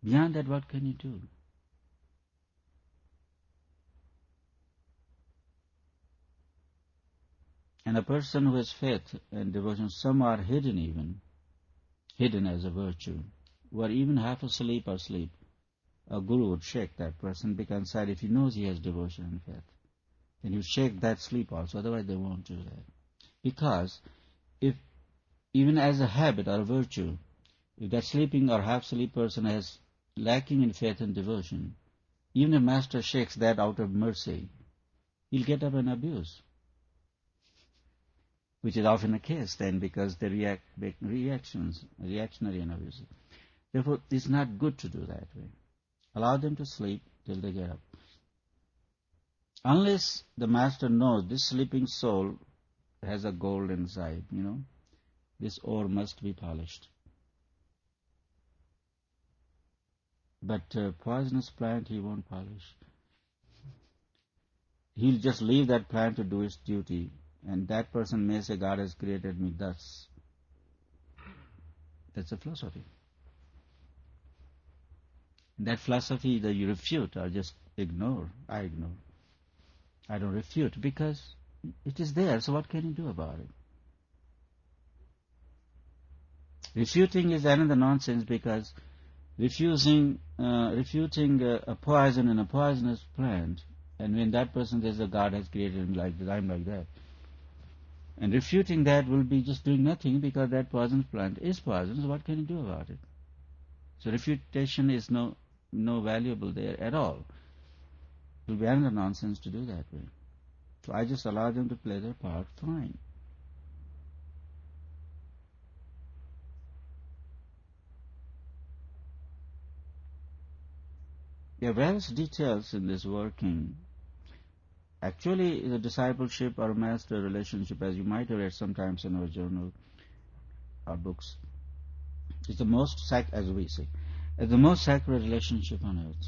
Beyond that, what can you do? And a person who has faith and devotion, some are hidden even, hidden as a virtue, who are even half asleep or asleep. A guru would shake that person because inside, if he knows he has devotion and faith, then you shake that sleep also, otherwise they won't do that. Because if, even as a habit or a virtue, if that sleeping or half-asleep person is lacking in faith and devotion, even if master shakes that out of mercy, he'll get up and abuse, which is often the case then because they make reactionary and abusive. Therefore, it's not good to do that way. Allow them to sleep till they get up. Unless the master knows this sleeping soul has a gold inside, this ore must be polished. But poisonous plant he won't polish. He'll just leave that plant to do its duty, and that person may say, God has created me thus. That's a philosophy. That philosophy either you refute or just ignore. I ignore. I don't refute because it is there, so what can you do about it? Refuting is another nonsense because refuting a poison in a poisonous plant, and when that person says that God has created him like that, I'm like that, and refuting that will be just doing nothing because that poisonous plant is poison, so what can you do about it? So refutation is no valuable there at all. It will be another nonsense to do that way. So I just allow them to play their part, fine. There are various details in this working. Actually, the discipleship or master relationship, as you might have read sometimes in our journal or books, is the most as we say, is the most sacred relationship on earth.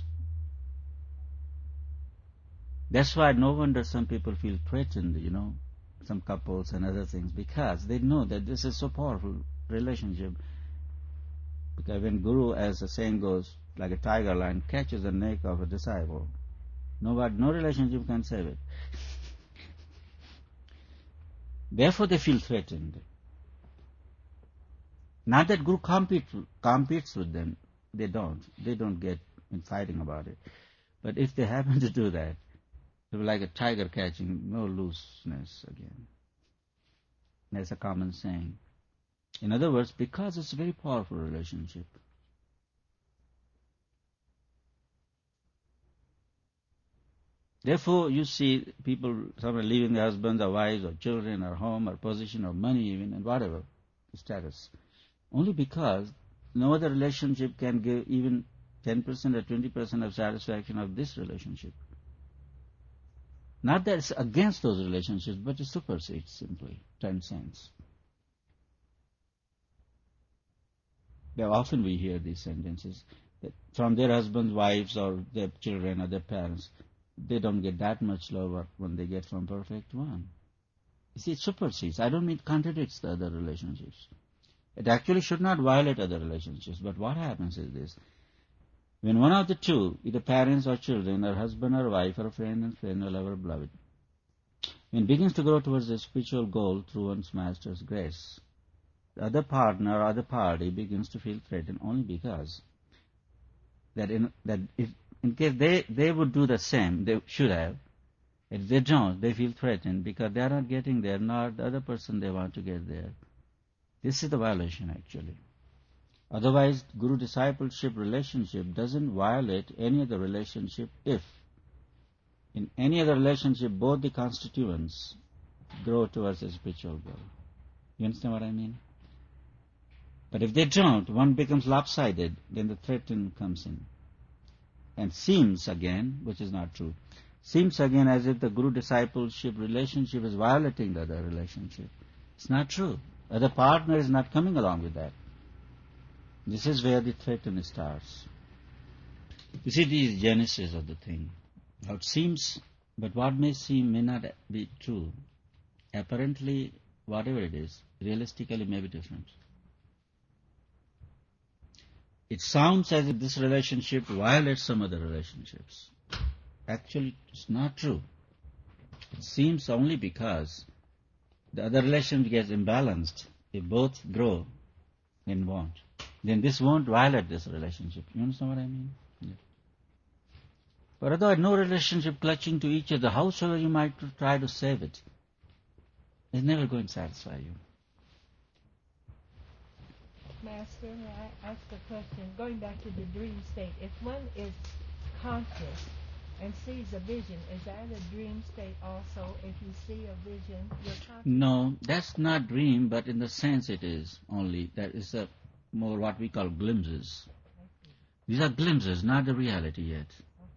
That's why no wonder some people feel threatened, some couples and other things, because they know that this is so powerful relationship. Because when Guru, as the saying goes, like a tiger lion, catches the neck of a disciple, no relationship can save it. Therefore they feel threatened. Not that Guru competes with them. They don't get in fighting about it. But if they happen to do that, it will be like a tiger catching no looseness again. That's a common saying. In other words, because it's a very powerful relationship. Therefore, you see people, some are leaving their husbands or wives or children or home or position or money even and whatever status. Only because no other relationship can give even 10% or 20% of satisfaction of this relationship. Not that it's against those relationships, but it supersedes simply, transcends. Often we hear these sentences that from their husbands, wives, or their children or their parents, they don't get that much love when they get from perfect one. You see, it supersedes. I don't mean it contradicts the other relationships. It actually should not violate other relationships. But what happens is this. When one of the two, either parents or children, or husband or wife, or friend or lover, beloved, when begins to grow towards a spiritual goal through one's master's grace, the other partner or other party begins to feel threatened only because that if in case they would do the same, they should have. If they don't, they feel threatened because they are not getting there, nor the other person they want to get there. This is the violation actually. Otherwise, guru-discipleship relationship doesn't violate any other relationship if in any other relationship both the constituents grow towards a spiritual goal. You understand what I mean? But if they don't, one becomes lopsided, then the threaten comes in. And seems again, which is not true, seems again as if the guru-discipleship relationship is violating the other relationship. It's not true. The other partner is not coming along with that. This is where the threaten starts. You see, this is genesis of the thing. Now it seems, but what may seem may not be true. Apparently, whatever it is, realistically may be different. It sounds as if this relationship violates some other relationships. Actually, it's not true. It seems only because the other relationship gets imbalanced. They both grow and want. Then this won't violate this relationship. You understand what I mean? Yeah. But otherwise, no relationship clutching to each other, howsoever you might try to save it, is never going to satisfy you. Master, may I ask a question? Going back to the dream state, if one is conscious and sees a vision, is that a dream state also? If you see a vision, you're conscious? No, that's not dream, but in the sense it is only. That is a more what we call glimpses. These are glimpses, not the reality yet.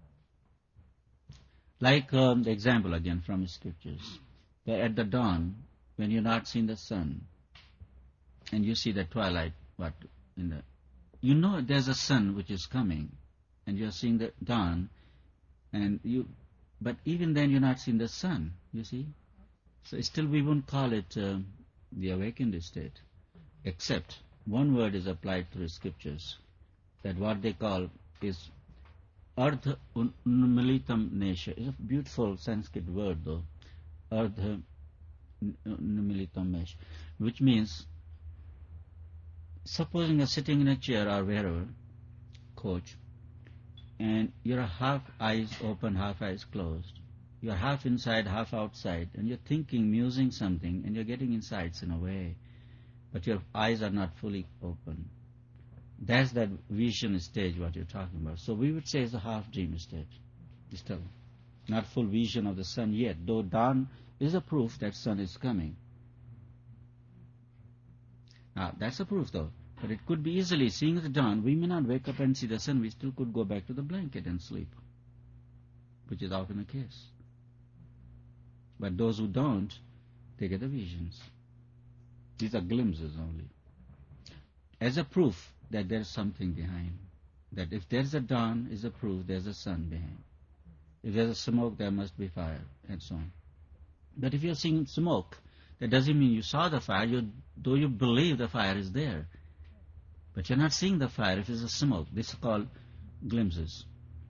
Like the example again from the scriptures. That at the dawn, when you're not seeing the sun, and you see the twilight, you know there's a sun which is coming, and you're seeing the dawn, but even then you're not seeing the sun, you see. So still we won't call it the awakened state, except one word is applied to the scriptures, that what they call is Ardha Unmilitam Nesha. It's a beautiful Sanskrit word though, Ardha Unmilitam Nesha, which means, supposing you're sitting in a chair or wherever, coach, and you're half eyes open, half eyes closed. You're half inside, half outside, and you're thinking, musing something, and you're getting insights in a way, but your eyes are not fully open. That's that vision stage what you're talking about. So we would say it's a half dream state. Still not full vision of the sun yet, though dawn is a proof that sun is coming. Now, that's a proof though. But it could be easily, seeing the dawn, we may not wake up and see the sun, we still could go back to the blanket and sleep, which is often the case. But those who don't, they get the visions. These are glimpses only. As a proof that there's something behind. That if there's a dawn, is a proof there's a sun behind. If there's a smoke, there must be fire, and so on. But if you're seeing smoke, that doesn't mean you saw the fire, though you believe the fire is there. But you're not seeing the fire if it's a smoke. This is called glimpses.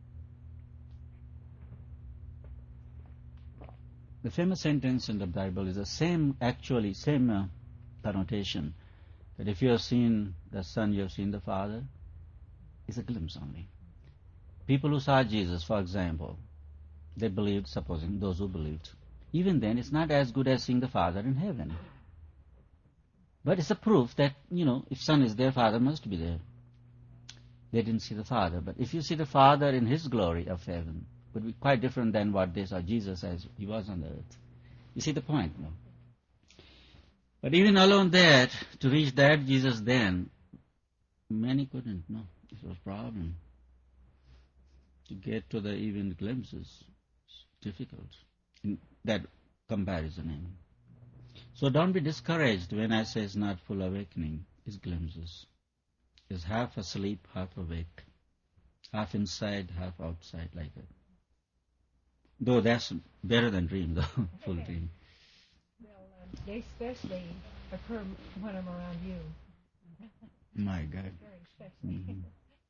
The famous sentence in the Bible is the same connotation. That if you have seen the Son, you have seen the Father. It's a glimpse only. People who saw Jesus, for example, they believed, supposing those who believed. Even then, it's not as good as seeing the Father in heaven. But it's a proof that, if Son is there, Father must be there. They didn't see the Father. But if you see the Father in His glory of heaven, it would be quite different than what they saw Jesus as He was on the earth. You see the point, no? But even alone that, to reach that Jesus then, many couldn't, no. It was a problem. To get to the even glimpses, it's difficult in that comparison. So don't be discouraged when I say it's not full awakening. It's glimpses. It's half asleep, half awake. Half inside, half outside, like that. Though that's better than dream, though, full dream. Well, they especially occur when I'm around you. My God. Very especially. Mm-hmm.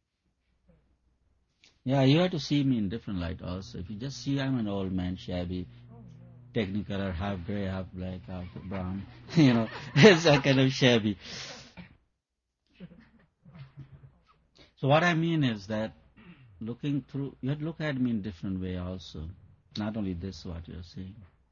Yeah, you have to see me in different light also. If you just see I'm an old man, shabby, technicolor, half gray, half black, half brown, it's that kind of shabby. So what I mean is that looking through, you have to look at me in different way also. Not only this, what you're saying.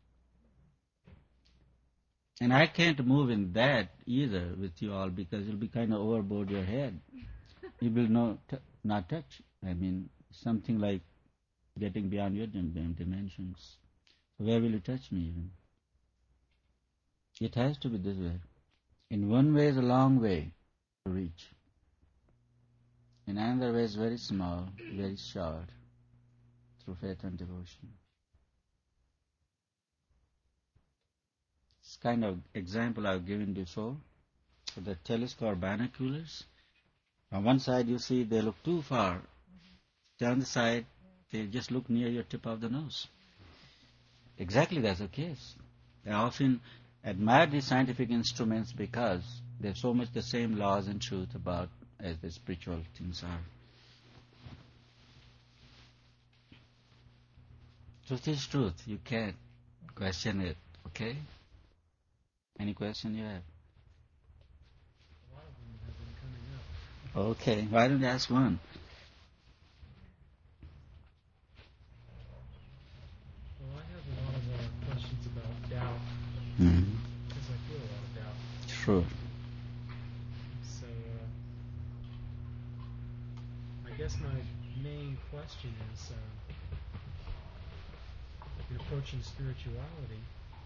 And I can't move in that either with you all because you'll be kind of overboard your head. You will not touch. I mean, something like getting beyond your dimensions. Where will you touch me even? It has to be this way. In one way is a long way to reach. In another way is very small, very short, through faith and devotion. This kind of example I've given before. So the telescope binoculars. On one side you see they look too far. The other side they just look near your tip of the nose. Exactly that's the case. I often admire these scientific instruments because they're so much the same laws and truth about as the spiritual things are. Truth is truth. You can't question it. Okay? Any question you have? A lot of them have been coming up. Okay. Why don't you ask one? Well, I have a lot of questions about doubt, Mm. because I feel a lot of doubt. Sure. So, I guess my main question is, in approaching spirituality,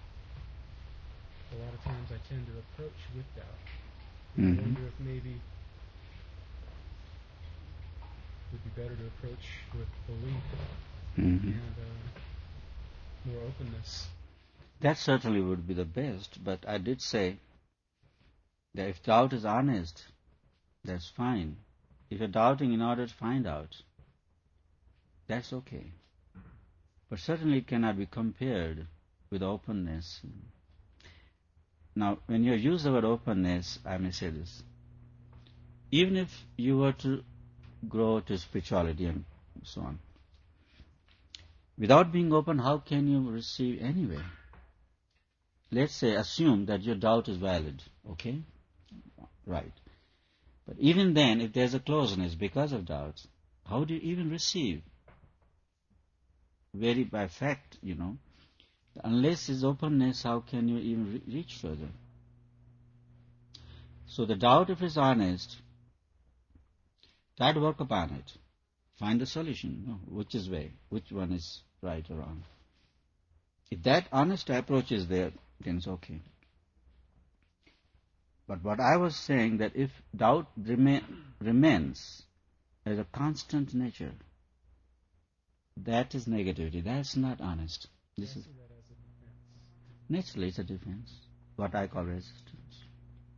a lot of times I tend to approach with doubt. And I wonder if maybe it would be better to approach with belief Mm-hmm. and more openness. That certainly would be the best, but I did say that if doubt is honest, that's fine. If you're doubting in order to find out, that's okay. But certainly it cannot be compared with openness. Now, when you use the word openness, I may say this. Even if you were to grow to spirituality and so on, without being open, how can you receive anyway? Let's say, assume that your doubt is valid, okay? Right. But even then, if there's a closeness because of doubts, how do you even receive? Very by fact, unless there's openness, how can you even reach further? So the doubt, if it's honest, try to work upon it. Find the solution, which is way, which one is right or wrong. If that honest approach is there, then it's okay. But what I was saying, that if doubt remains as a constant nature, that is negativity. That's not honest. This is I see that as a defense. naturally it's a defense. What I call resistance.